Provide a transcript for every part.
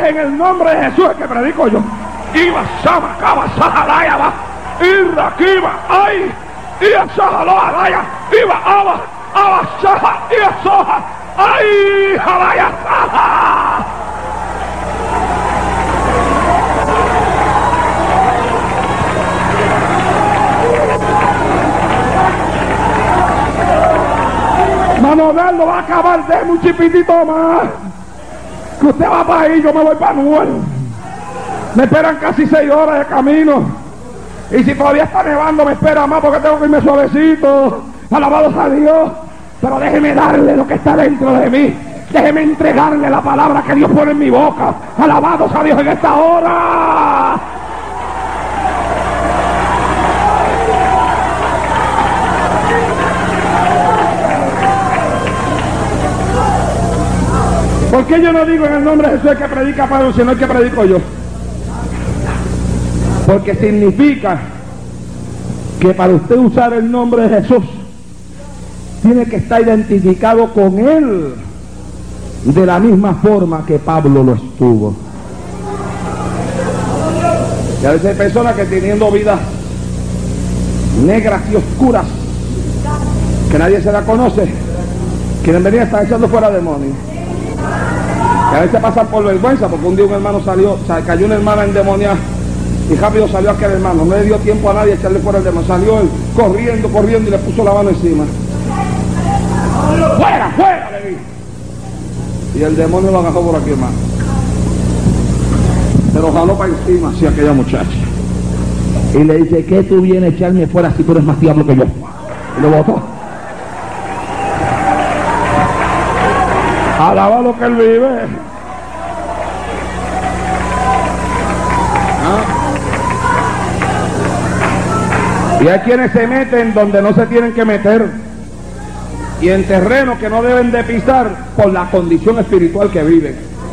en el nombre de Jesús es que predico yo. Iba, Sama, Kaba, Sajalaya, va. Irra, Kiba, ay. Ia, Sajalo, Alaya. Iba, Aba, Aba, Saja, Ia, Soja. Ay, Jalaya, Saja. Manuel lo va a acabar, déjeme un chipitito más. Que usted va para ahí, yo me voy para Manuel. Me esperan casi 6 horas de camino. Y si todavía está nevando, me espera más porque tengo que irme suavecito. Alabados a Dios. Pero déjeme darle lo que está dentro de mí. Déjeme entregarle la palabra que Dios pone en mi boca. Alabados a Dios en esta hora. ¿Por qué yo no digo en el nombre de Jesús el que predica Pablo, sino el que predico yo? Porque significa que para usted usar el nombre de Jesús tiene que estar identificado con Él de la misma forma que Pablo lo estuvo. Y a veces hay personas que teniendo vidas negras y oscuras que nadie se la conoce, quieren venir a estar echando fuera demonios. Y a veces pasan por vergüenza, porque un día un hermano cayó una hermana endemoniada y rápido salió aquel hermano, no le dio tiempo a nadie a echarle fuera el demonio, salió él corriendo y le puso la mano encima. ¡Fuera, fuera! Le dijo. Y el demonio lo agarró por aquí, hermano. Se lo jaló para encima, así aquella muchacha. Y le dice, ¿qué tú vienes a echarme fuera si tú eres más diablo que yo? Y lo botó. Alaba lo que él vive. Y hay quienes se meten donde no se tienen que meter y en terreno que no deben de pisar por la condición espiritual que viven.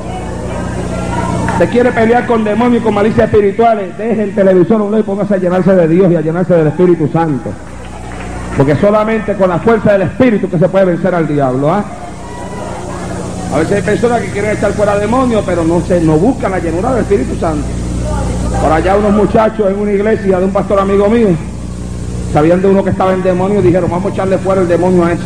Se quiere pelear con demonios y con malicias espirituales, deje el televisor a un lado y póngase a llenarse de Dios y a llenarse del Espíritu Santo, porque solamente con la fuerza del Espíritu que se puede vencer al diablo. A veces hay personas que quieren echar fuera demonios, pero no buscan la llenura del Espíritu Santo. Por allá unos muchachos en una iglesia de un pastor amigo mío sabían de uno que estaba en demonio y dijeron, vamos a echarle fuera el demonio a ese.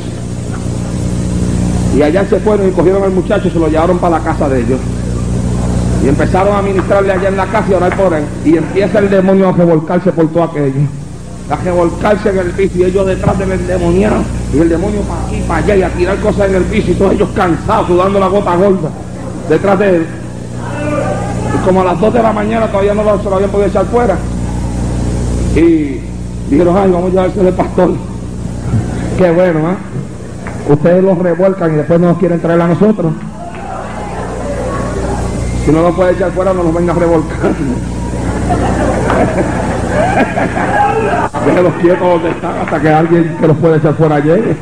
Y allá se fueron y cogieron al muchacho y se lo llevaron para la casa de ellos. Y empezaron a ministrarle allá en la casa y a orar por él. Y empieza el demonio a revolcarse por todo aquello. A revolcarse en el piso y ellos detrás del endemoniado. Y el demonio para aquí, para allá y a tirar cosas en el piso y todos ellos cansados, sudando la gota gorda detrás de él. Y como a las 2 de la mañana todavía no se lo habían podido echar fuera. Y dijeron, ay, vamos a llevarse al pastor. Qué bueno, ¿eh? Ustedes los revuelcan y después no nos quieren traer a nosotros. Si no los puede echar fuera, no nos venga a revolcar. Déjenlos quietos donde están hasta que alguien que los puede echar fuera llegue.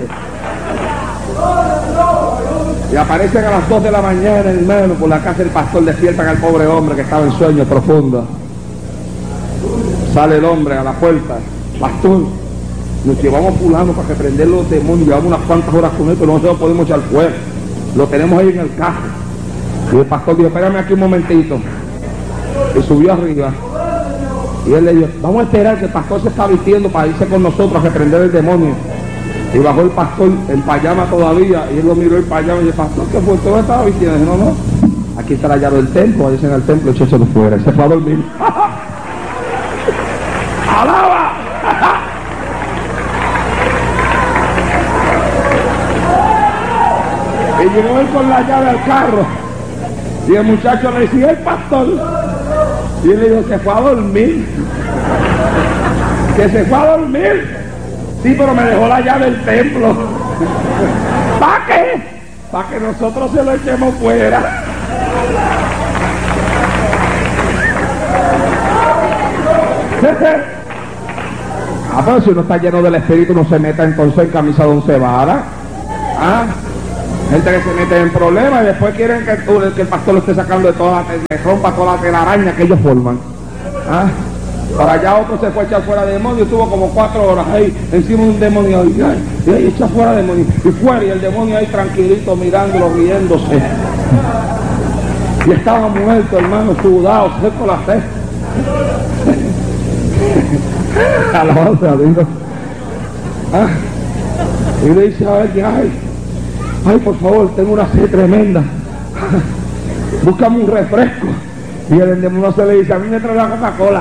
Y aparecen a las 2 de la mañana, hermano, por la casa del pastor, despiertan al pobre hombre que estaba en sueño profundo. Sale el hombre a la puerta, pastor, nos llevamos fulano para reprender los demonios, llevamos unas cuantas horas con esto, no se lo podemos echar fuera, lo tenemos ahí en el carro. Y el pastor dijo, espérame aquí un momentito. Y subió arriba. Y él le dijo, vamos a esperar que el pastor se está vistiendo para irse con nosotros a reprender el demonio. Y bajó el pastor en pijama todavía, y él lo miró en pijama y dijo, pastor, ¿qué fue? ¿Usted no estaba vistiendo? Y dijo, no, aquí está la llave del templo, ahí en el templo, écheselo fuera. Y se fue a dormir. ¡Alaba! Y llegó él con la llave al carro. Y el muchacho le decía, el pastor. Y él le dijo, se fue a dormir. Que se fue a dormir. Sí, pero me dejó la llave del templo. ¿Para qué? Para que nosotros se lo echemos fuera. Pero si uno está lleno del Espíritu, no se meta entonces en camisa de 11 varas. Gente que se mete en problemas y después quieren que el pastor lo esté sacando de toda la rompa toda la telaraña que ellos forman. Para allá otro se fue a echar fuera demonio, estuvo como 4 horas ahí encima de un demonio y ahí echa fuera demonio y fuera, y el demonio ahí tranquilito mirándolo, riéndose. Y estaba muerto, hermano, sudado, seco la fe. Alabado sea Dios. Y le dice a alguien, ay, por favor, tengo una sed tremenda. Búscame un refresco. Y el endemoniado se le dice, a mí me trae la Coca-Cola.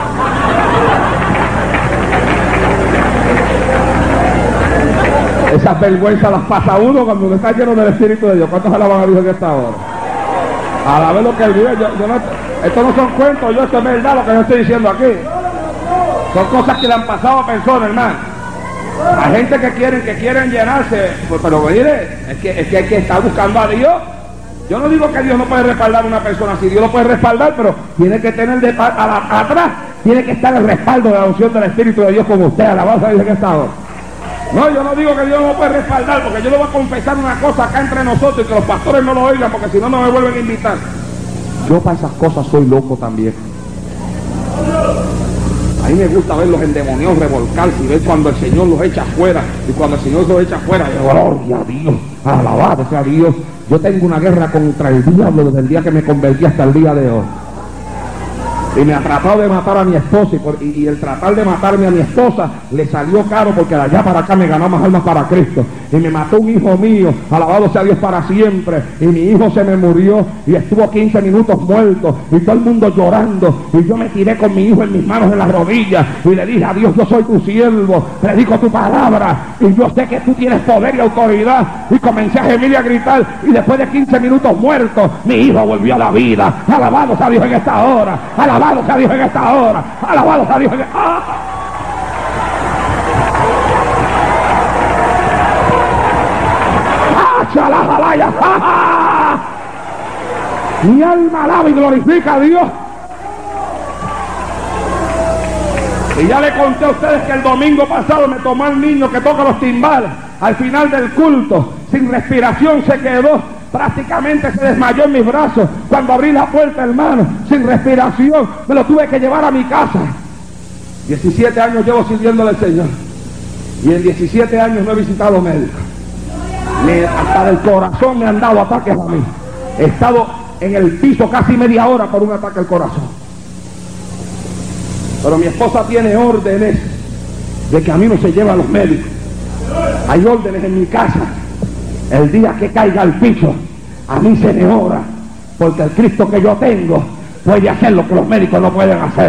Esas vergüenzas las pasa uno cuando uno está lleno del Espíritu de Dios. ¿Cuántos alaban a Dios en esta hora? A la vez lo que él vive, esto no son cuentos, esto es verdad lo que yo estoy diciendo aquí. Son cosas que le han pasado a personas, hermano. Hay gente que quieren llenarse, pues, pero mire, es que hay que estar buscando a Dios. Yo no digo que Dios no puede respaldar a una persona así, Dios lo puede respaldar, pero tiene que tener atrás, tiene que estar el respaldo de la unción del Espíritu de Dios como usted, alabanza dice que está ahora. No, yo no digo que Dios no lo puede respaldar, porque yo le voy a confesar una cosa acá entre nosotros y que los pastores no lo oigan, porque si no, no me vuelven a invitar. Yo para esas cosas soy loco también. A mí me gusta ver los endemoniados revolcarse y ver cuando el Señor los echa afuera. Y cuando el Señor los echa afuera, gloria a Dios, alabado sea Dios. Yo tengo una guerra contra el diablo desde el día que me convertí hasta el día de hoy. Y me ha tratado de matar a mi esposa y el tratar de matarme a mi esposa le salió caro porque de allá para acá me ganó más almas para Cristo. Y me mató un hijo mío, alabado sea Dios para siempre. Y mi hijo se me murió y estuvo 15 minutos muerto y todo el mundo llorando. Y yo me tiré con mi hijo en mis manos en las rodillas y le dije a Dios, yo soy tu siervo, predico tu palabra y yo sé que tú tienes poder y autoridad. Y comencé a gemir y a gritar y después de 15 minutos muerto, mi hijo volvió a la vida. Alabado sea Dios en esta hora. Alabado sea Dios en esta hora. Alabado sea Dios en esta hora. Mi alma alaba y glorifica a Dios. Y ya le conté a ustedes que el domingo pasado me tomó el niño que toca los timbales al final del culto, sin respiración se quedó, prácticamente se desmayó en mis brazos. Cuando abrí la puerta, hermano, sin respiración, me lo tuve que llevar a mi casa. 17 años llevo sirviéndole al Señor y en 17 años no he visitado médico. Hasta del corazón me han dado ataques a mí. He estado en el piso casi media hora por un ataque al corazón. Pero mi esposa tiene órdenes de que a mí no se llevan los médicos. Hay órdenes en mi casa. El día que caiga al piso, a mí se me ora, porque el Cristo que yo tengo puede hacer lo que los médicos no pueden hacer.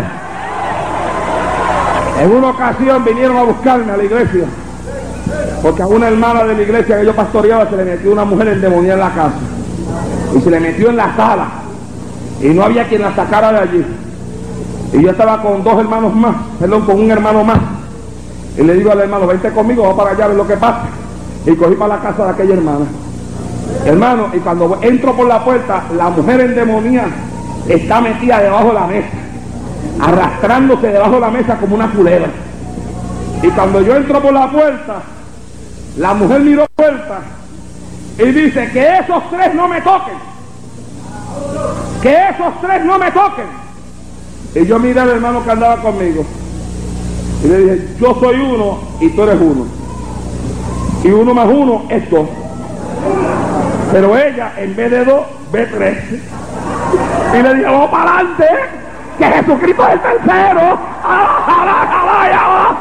En una ocasión vinieron a buscarme a la iglesia, porque a una hermana de la iglesia que yo pastoreaba se le metió una mujer endemoniada en la casa y se le metió en la sala y no había quien la sacara de allí. Y yo estaba con dos hermanos más, con un hermano más, y le digo al hermano, vente conmigo, vamos para allá a ver lo que pasa. Y cogí para la casa de aquella hermana, hermano, y cuando entro por la puerta, la mujer endemoniada está metida debajo de la mesa, arrastrándose debajo de la mesa como una culebra. Y cuando yo entro por la puerta, la mujer miró puerta y dice, que esos tres no me toquen, que esos tres no me toquen. Y yo miré al hermano que andaba conmigo y le dije, yo soy uno y tú eres uno, y uno más uno es dos. Pero ella, en vez de dos, ve tres. Y le dije, vamos para adelante, que Jesucristo es el tercero. ¡Alá!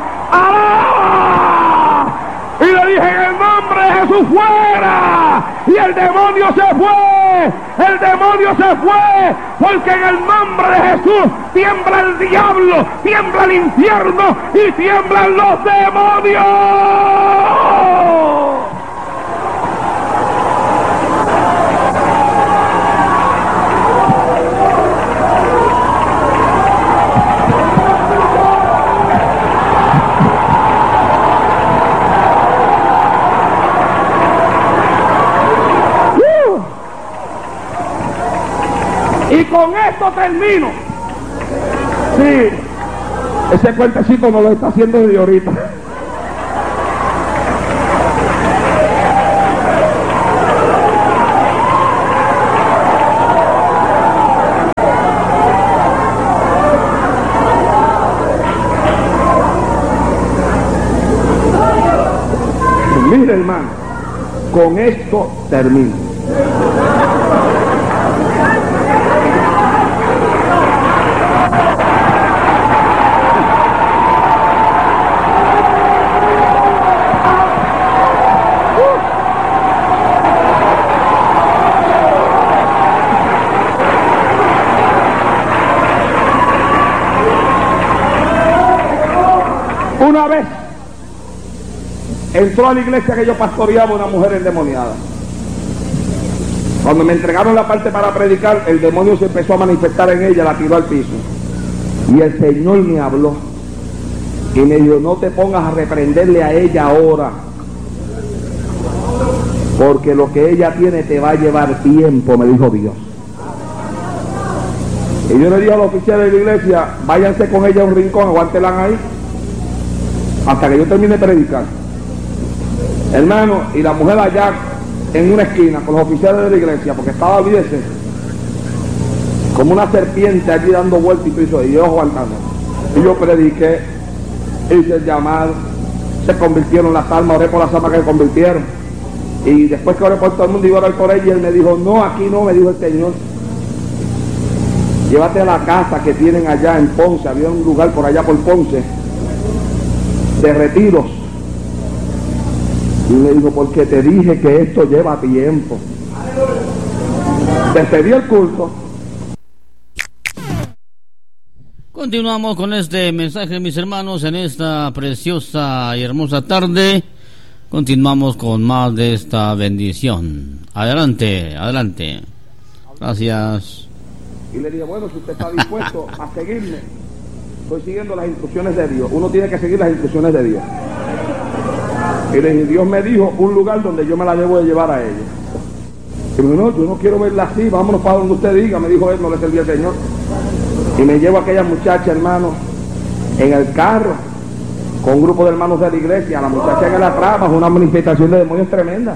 Y le dije, en el nombre de Jesús, fuera. Y el demonio se fue. El demonio se fue. Porque en el nombre de Jesús tiembla el diablo, tiembla el infierno y tiemblan los demonios. Y con esto termino. Sí, ese cuentecito no lo está haciendo desde ahorita. Mire, hermano, con esto termino. vez entró a la iglesia que yo pastoreaba una mujer endemoniada. Cuando me entregaron la parte para predicar, el demonio se empezó a manifestar en ella, la tiró al piso. Y el Señor me habló y me dijo: no te pongas a reprenderle a ella ahora, porque lo que ella tiene te va a llevar tiempo, me dijo Dios. Y yo le dije a los oficiales de la iglesia: váyanse con ella a un rincón, aguántenla ahí hasta que yo termine de predicar. Hermano, y la mujer allá en una esquina con los oficiales de la iglesia, porque estaba, olvídese, como una serpiente allí dando vueltas y yo aguantando. Y yo prediqué, hice el llamado, se convirtieron las almas, oré por las almas que se convirtieron. Y después que oré por todo el mundo, iba a orar por ella, y él me dijo: no, aquí no, me dijo el Señor. Llévate a la casa que tienen allá en Ponce, había un lugar por allá por Ponce, de retiros. Y me dijo: porque te dije que esto lleva tiempo. Despedí el culto. Continuamos con este mensaje, mis hermanos, en esta preciosa y hermosa tarde. Continuamos con más de esta bendición. Adelante, adelante. Gracias. Y le dije: bueno, si usted está dispuesto a seguirme, estoy siguiendo las instrucciones de Dios. Uno tiene que seguir las instrucciones de Dios. Y le dije: Dios me dijo un lugar donde yo me la debo de llevar a ella. Y me dijo: no, yo no quiero verla así, vámonos para donde usted diga. Me dijo él, no le servía al Señor. Y me llevo a aquella muchacha, hermano, en el carro, con un grupo de hermanos de la iglesia. La muchacha en la trama, una manifestación de demonios tremenda.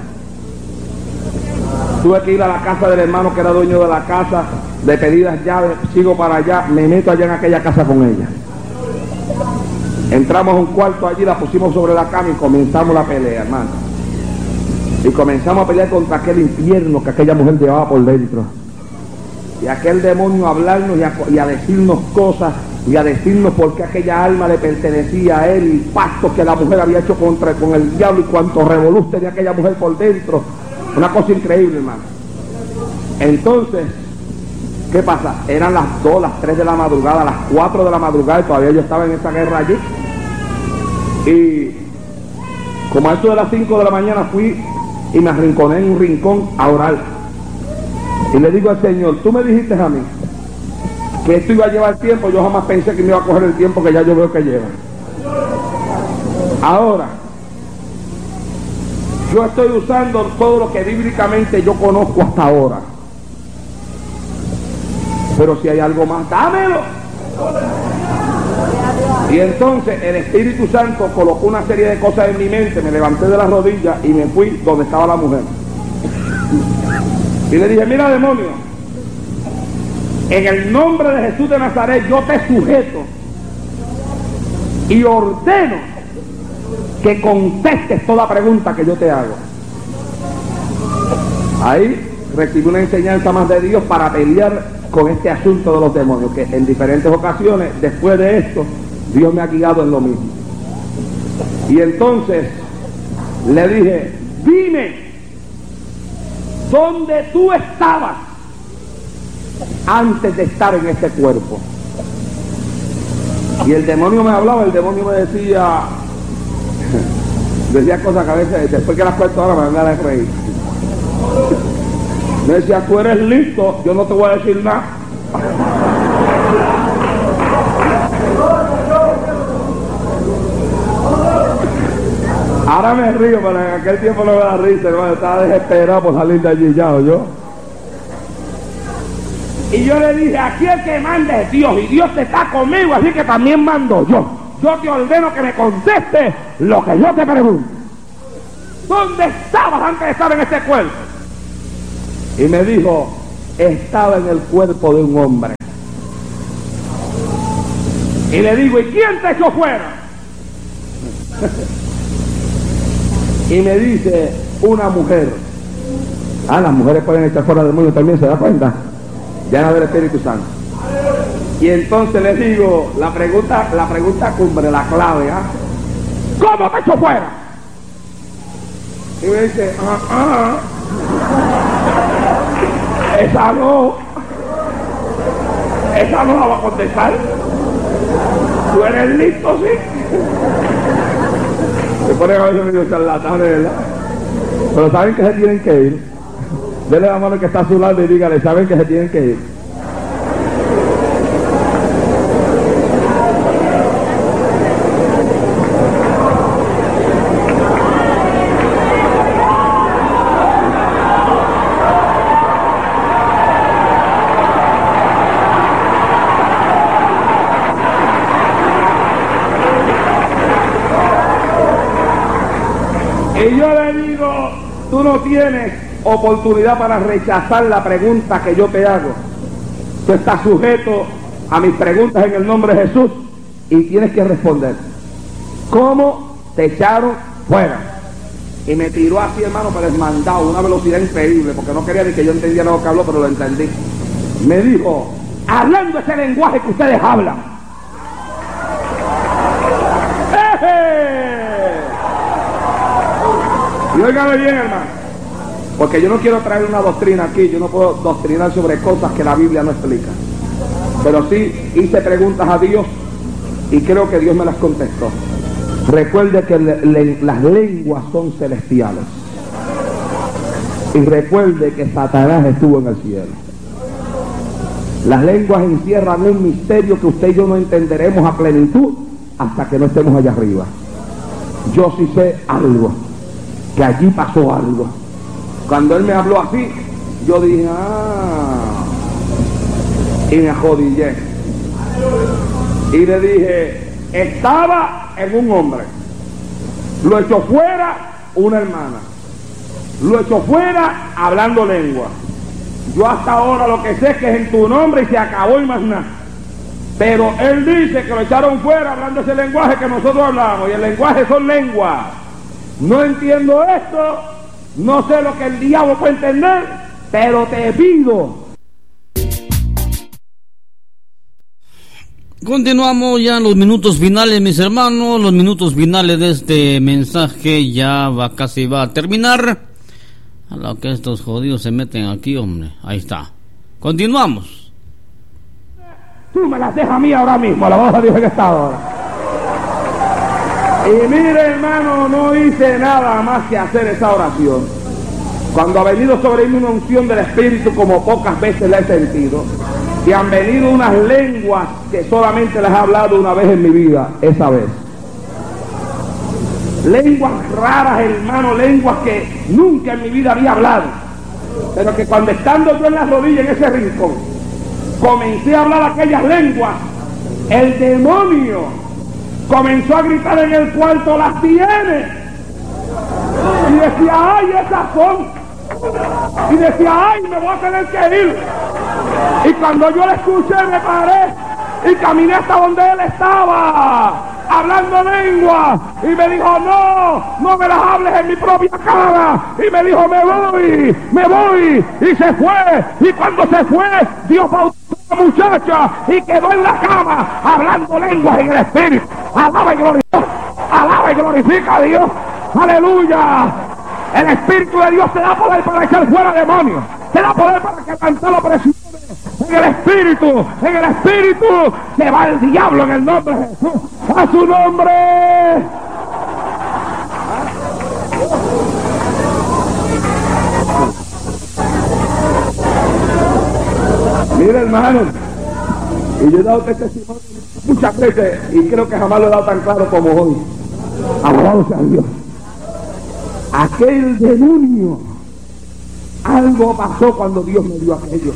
Tuve que ir a la casa del hermano que era dueño de la casa, de pedidas llaves, sigo para allá, me meto allá en aquella casa con ella. Entramos a un cuarto allí, la pusimos sobre la cama y comenzamos la pelea, hermano. Y comenzamos a pelear contra aquel infierno que aquella mujer llevaba por dentro. Y aquel demonio a hablarnos y a decirnos cosas, y a decirnos por qué aquella alma le pertenecía a él, y pactos que la mujer había hecho con el diablo, y cuánto revolú tenía aquella mujer por dentro. Una cosa increíble, hermano. Entonces, ¿qué pasa? Eran las 2, las 3 de la madrugada, las 4 de la madrugada, y todavía yo estaba en esa guerra allí. Y como a eso de las 5 de la mañana fui y me arrinconé en un rincón a orar. Y le digo al Señor: tú me dijiste a mí que esto iba a llevar tiempo. Yo jamás pensé que me iba a coger el tiempo que ya yo veo que lleva. Ahora, yo estoy usando todo lo que bíblicamente yo conozco hasta ahora. Pero si hay algo más, dámelo. Y entonces el Espíritu Santo colocó una serie de cosas en mi mente. Me levanté de las rodillas y me fui donde estaba la mujer. Y le dije: mira, demonio, en el nombre de Jesús de Nazaret yo te sujeto y ordeno que contestes toda pregunta que yo te hago. Ahí recibí una enseñanza más de Dios para pelear con este asunto de los demonios, que en diferentes ocasiones después de esto Dios me ha guiado en lo mismo. Y entonces le dije: dime dónde tú estabas antes de estar en este cuerpo. Y el demonio me hablaba, el demonio me decía cosas que a veces, después que las cuento ahora, me van a reír. Me decía: tú eres listo, yo no te voy a decir nada. Ahora me río, pero en aquel tiempo no me da risa, hermano. Estaba desesperado por salir de allí ya, ¿oyó? Y yo le dije: aquí el que manda es Dios, y Dios está conmigo, así que también mando yo. Yo te ordeno que me contestes lo que yo te pregunto. ¿Dónde estabas antes de estar en este cuerpo? Y me dijo: estaba en el cuerpo de un hombre. Y le digo: ¿y quién te echó fuera? Y me dice: una mujer. Ah, las mujeres pueden echar fuera del mundo también, ¿se da cuenta? Llena del Espíritu Santo. Y entonces le digo, la pregunta cumbre, la clave, ¿ah? ¿Cómo te echó fuera? Y me dice: esa no la va a contestar. Tú eres listo, sí. ponen a veces medio charlatanes, ¿verdad? Pero saben que se tienen que ir. Denle la mano que está a su lado y dígale, saben que se tienen que ir. Y yo le digo, tú no tienes oportunidad para rechazar la pregunta que yo te hago. Tú estás sujeto a mis preguntas en el nombre de Jesús y tienes que responder. ¿Cómo te echaron fuera? Y me tiró así, hermano, pero desmandado, una velocidad increíble, porque no quería ni que yo entendiera lo que habló, pero lo entendí. Me dijo, hablando ese lenguaje que ustedes hablan. Y óigame bien, hermano, porque yo no quiero traer una doctrina aquí, yo no puedo doctrinar sobre cosas que la Biblia no explica. Pero sí hice preguntas a Dios y creo que Dios me las contestó. Recuerde que las lenguas son celestiales. Y recuerde que Satanás estuvo en el cielo. Las lenguas encierran un misterio que usted y yo no entenderemos a plenitud hasta que no estemos allá arriba. Yo sí sé algo, que allí pasó algo. Cuando él me habló así, yo dije, y me ajodillé. Y le dije, estaba en un hombre, lo echó fuera una hermana, lo echó fuera hablando lengua. Yo hasta ahora lo que sé es que es en tu nombre y se acabó y más nada. Pero él dice que lo echaron fuera hablando ese lenguaje que nosotros hablamos, y el lenguaje son lenguas. No entiendo esto, no sé lo que el diablo puede entender, pero te pido. Continuamos ya en los minutos finales, mis hermanos, los minutos finales de este mensaje ya casi va a terminar. A lo que estos jodidos se meten aquí, hombre, ahí está. Continuamos. Tú me las dejas a mí ahora mismo, la voz a Dios en esta hora. Y mire, hermano, no hice nada más que hacer esa oración. Cuando ha venido sobre mí una unción del Espíritu como pocas veces la he sentido, y han venido unas lenguas que solamente las he hablado una vez en mi vida, esa vez. Lenguas raras, hermano, lenguas que nunca en mi vida había hablado, pero que cuando estando yo en las rodillas en ese rincón, comencé a hablar aquellas lenguas, el demonio comenzó a gritar en el cuarto, las tiene. Y decía, ay, esas son. Y decía, ay, me voy a tener que ir. Y cuando yo le escuché, me paré y caminé hasta donde él estaba, hablando lengua. Y me dijo, no me las hables en mi propia cara. Y me dijo, me voy. Y se fue. Y cuando se fue, Dios bautizó a la muchacha y quedó en la cama, hablando lenguas en el Espíritu. Alaba y glorifica a Dios. Aleluya. El Espíritu de Dios te da poder para echar fuera demonios, te da poder para quebrantar la opresión. En el Espíritu se va el diablo en el nombre de Jesús. A su nombre. Mira, hermano, y yo he dado este testimonio muchas veces y creo que jamás lo he dado tan claro como hoy. Alabado sea Dios. Aquel demonio, algo pasó cuando Dios me dio aquello.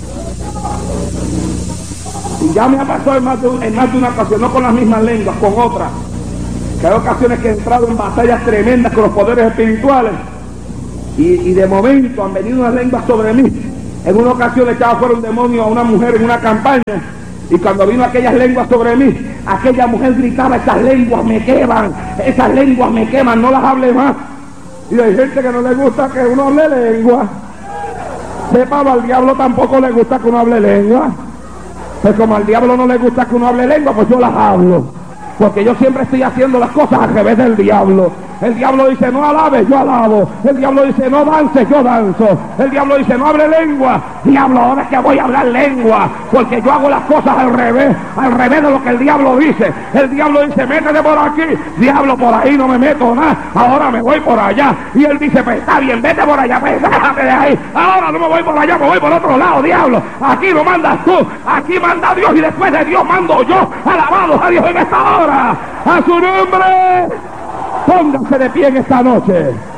Y ya me ha pasado en más de una ocasión, no con las mismas lenguas, con otras. Que hay ocasiones que he entrado en batallas tremendas con los poderes espirituales. Y de momento han venido unas lenguas sobre mí. En una ocasión le echaba fuera un demonio a una mujer en una campaña. Y cuando vino aquellas lenguas sobre mí, aquella mujer gritaba, esas lenguas me queman, no las hable más. Y hay gente que no le gusta que uno hable lengua. Sepa, al diablo tampoco le gusta que uno hable lengua. Pues como al diablo no le gusta que uno hable lengua, pues yo las hablo. Porque yo siempre estoy haciendo las cosas al revés del diablo. El diablo dice no alabe, yo alabo. El diablo dice no dance, yo danzo. El diablo dice no hable lengua. Diablo, ahora es que voy a hablar lengua, porque yo hago las cosas al revés de lo que el diablo dice. El diablo dice métete por aquí. Diablo, por ahí no me meto nada, ahora me voy por allá. Y él dice pues está bien, vete por allá, pues déjate de ahí. Ahora no me voy por allá, me voy por otro lado. Diablo, aquí no mandas tú, aquí manda Dios, y después de Dios mando yo. Alabados a Dios en esta hora, a su nombre. Póngase de pie en esta noche.